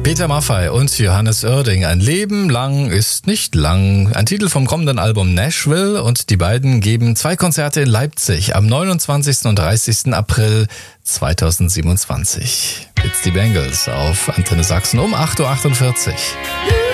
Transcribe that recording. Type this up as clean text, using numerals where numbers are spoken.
Peter Maffay und Johannes Oerding. Ein Leben lang ist nicht lang. Ein Titel vom kommenden Album Nashville, und die beiden geben 2 Konzerte in Leipzig am 29. und 30. April 2027. It's die Bengals auf Antenne Sachsen um 8.48 Uhr.